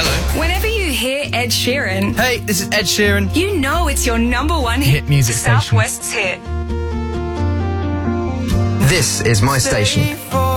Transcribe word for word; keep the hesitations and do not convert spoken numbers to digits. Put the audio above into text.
Hello. Whenever you hear Ed Sheeran, Hey, this is Ed Sheeran. you know it's your number one hit, Hit music station. Southwest's hit. This is my station.